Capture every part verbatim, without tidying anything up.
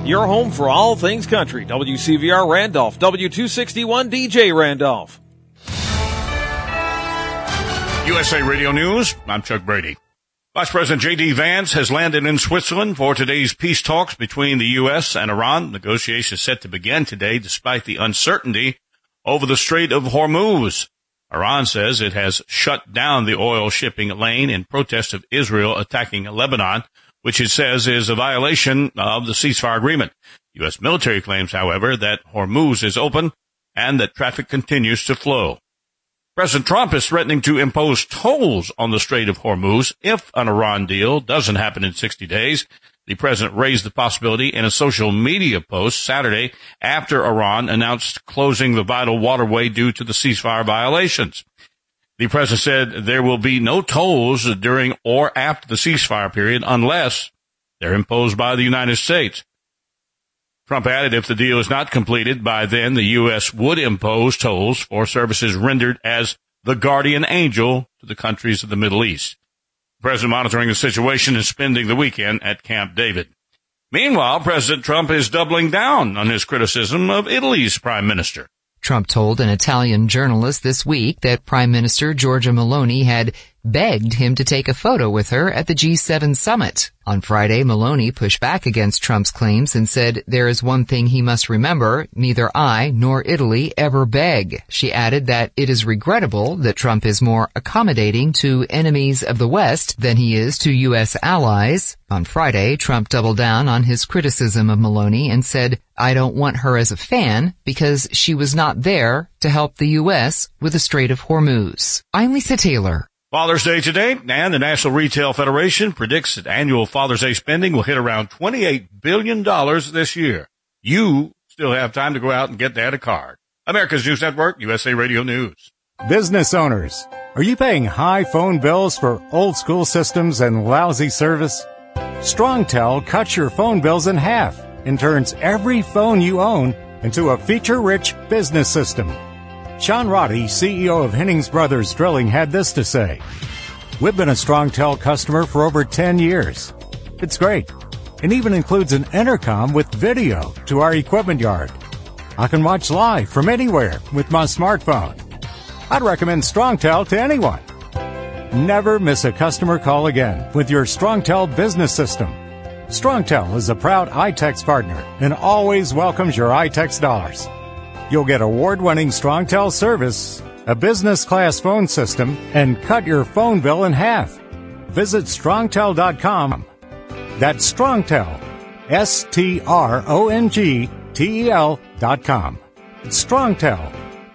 Your home for all things country. W C V R Randolph, W two sixty-one D J Randolph. U S A Radio News, I'm Chuck Brady. Vice President J D. Vance has landed in Switzerland for today's peace talks between the U S and Iran. Negotiations set to begin today despite the uncertainty over the Strait of Hormuz. Iran says it has shut down the oil shipping lane in protest of Israel attacking Lebanon, which it says is a violation of the ceasefire agreement. U S military claims, however, that Hormuz is open and that traffic continues to flow. President Trump is threatening to impose tolls on the Strait of Hormuz if an Iran deal doesn't happen in sixty days. The president raised the possibility in a social media post Saturday after Iran announced closing the vital waterway due to the ceasefire violations. The president said there will be no tolls during or after the ceasefire period unless they're imposed by the United States. Trump added if the deal is not completed by then, the U S would impose tolls for services rendered as the guardian angel to the countries of the Middle East. The president monitoring the situation and spending the weekend at Camp David. Meanwhile, President Trump is doubling down on his criticism of Italy's prime minister. Trump told an Italian journalist this week that Prime Minister Giorgia Meloni had begged him to take a photo with her at the G seven summit. On Friday, Meloni pushed back against Trump's claims and said there is one thing he must remember, neither I nor Italy ever beg. She added that it is regrettable that Trump is more accommodating to enemies of the West than he is to U S allies. On Friday, Trump doubled down on his criticism of Meloni and said, I don't want her as a fan because she was not there to help the U S with the Strait of Hormuz. I'm Lisa Taylor. Father's Day today, and the National Retail Federation predicts that annual Father's Day spending will hit around twenty-eight billion dollars this year. You still have time to go out and get Dad a card. America's News Network, U S A Radio News. Business owners, are you paying high phone bills for old school systems and lousy service? StrongTel cuts your phone bills in half and turns every phone you own into a feature-rich business system. Sean Roddy, C E O of Hennings Brothers Drilling, had this to say. We've been a StrongTel customer for over ten years. It's great. It even includes an intercom with video to our equipment yard. I can watch live from anywhere with my smartphone. I'd recommend StrongTel to anyone. Never miss a customer call again with your StrongTel business system. StrongTel is a proud iTex partner and always welcomes your iTex dollars. You'll get award-winning StrongTel service, a business-class phone system, and cut your phone bill in half. Visit strongtel dot com. That's StrongTel, S T R O N G T E L dot com. StrongTel.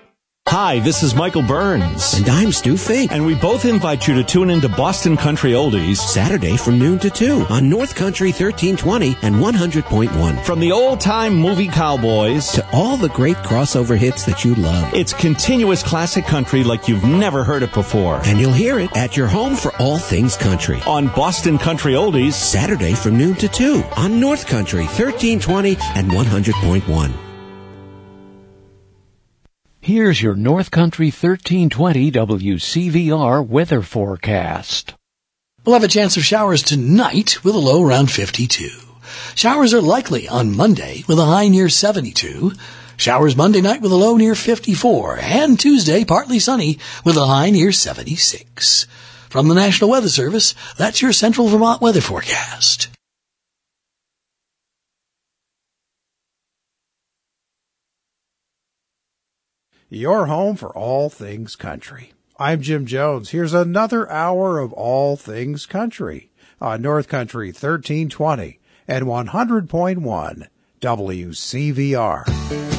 Hi, this is Michael Burns. And I'm Stu Fink. And we both invite you to tune into Boston Country Oldies Saturday from noon to two on North Country thirteen twenty and one hundred point one. From the old-time movie cowboys to all the great crossover hits that you love. It's continuous classic country like you've never heard it before. And you'll hear it at your home for all things country. On Boston Country Oldies Saturday from noon to two on North Country thirteen twenty and one hundred point one. Here's your North Country thirteen twenty W C V R weather forecast. We'll have a chance of showers tonight with a low around fifty-two. Showers are likely on Monday with a high near seventy-two. Showers Monday night with a low near fifty-four. And Tuesday partly sunny with a high near seventy-six. From the National Weather Service, that's your Central Vermont weather forecast. Your home for all things country. I'm Jim Jones. Here's another hour of all things country on North Country thirteen twenty and one hundred point one W C V R.